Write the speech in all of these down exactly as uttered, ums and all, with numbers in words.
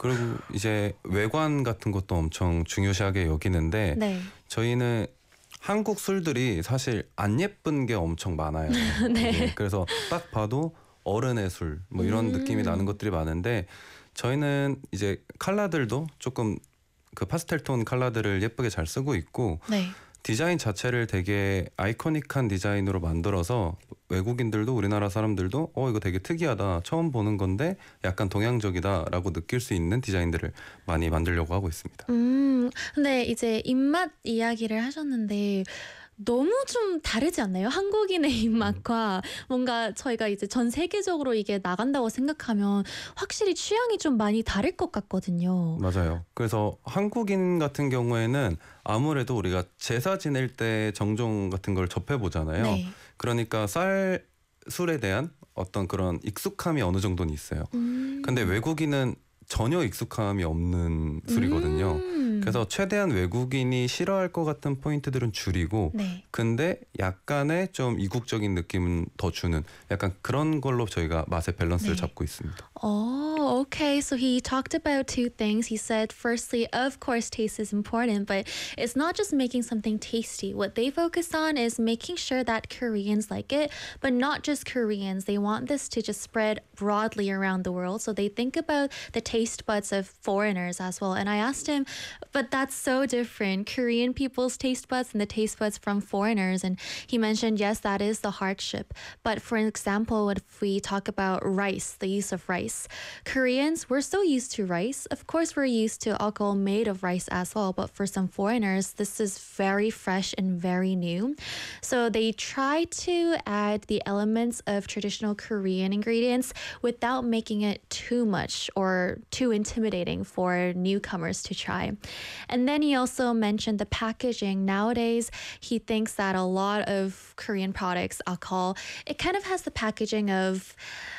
그리고 이제 외관 같은 것도 엄청 중요시하게 여기는데 네. 저희는 한국 술들이 사실 안 예쁜 게 엄청 많아요. 네. 이게 그래서 딱 봐도 어른의 술 뭐 이런 음. 느낌이 나는 것들이 많은데 저희는 이제 컬러들도 조금 그 파스텔 톤 컬러들을 예쁘게 잘 쓰고 있고 네. 디자인 자체를 되게 아이코닉한 디자인으로 만들어서 외국인들도 우리나라 사람들도 어 이거 되게 특이하다 처음 보는 건데 약간 동양적이다라고 느낄 수 있는 디자인들을 많이 만들려고 하고 있습니다. 음, 근데 이제 입맛 이야기를 하셨는데 너무 좀 다르지 않나요? 한국인의 입맛과 뭔가 저희가 이제 전 세계적으로 이게 나간다고 생각하면 확실히 취향이 좀 많이 다를 것 같거든요. 맞아요. 그래서 한국인 같은 경우에는 아무래도 우리가 제사 지낼 때 정종 같은 걸 접해 보잖아요. 네. 그러니까 쌀 술에 대한 어떤 그런 익숙함이 어느 정도는 있어요. 음. 근데 외국인은 전혀 익숙함이 없는 술이거든요. 음. 그래서 최대한 외국인이 싫어할 것 같은 포인트들은 줄이고 네. 근데 약간의 좀 이국적인 느낌은 더 주는 약간 그런 걸로 저희가 맛의 밸런스를 네. 잡고 있습니다. Oh, okay. So he talked about two things. He said, firstly, of course, taste is important, but it's not just making something tasty. What they focus on is making sure that Koreans like it, but not just Koreans. They want this to just spread broadly around the world. So they think about the taste buds of foreigners as well. And I asked him, but that's so different. Korean people's taste buds and the taste buds from foreigners. And he mentioned, yes, that is the hardship. But for example, if we talk about rice, the use of rice, Koreans, we're so used to rice. Of course, we're used to alcohol made of rice as well. But for some foreigners, this is very fresh and very new. So they try to add the elements of traditional Korean ingredients without making it too much or too intimidating for newcomers to try. And then he also mentioned the packaging. Nowadays, he thinks that a lot of Korean products, alcohol, it kind of has the packaging of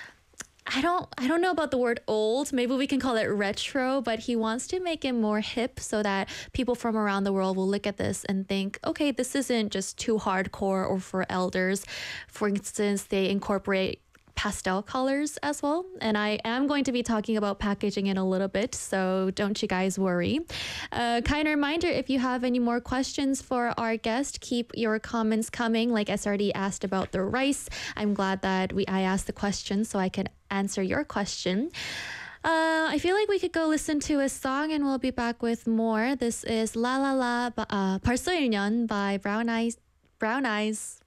I don't I don't know about the word old. Maybe we can call it retro, but he wants to make it more hip so that people from around the world will look at this and think, okay, this isn't just too hardcore or for elders. For instance, they incorporate pastel colors as well. And I am going to be talking about packaging in a little bit, so don't you guys worry. Uh, kind reminder, if you have any more questions for our guest, keep your comments coming. Like S R D asked about the rice. I'm glad that we I asked the question so I can answer your question. Uh, I feel like we could go listen to a song and we'll be back with more. This is La La La uh, 벌써 일 년 by Brown Eyes. Brown Eyes.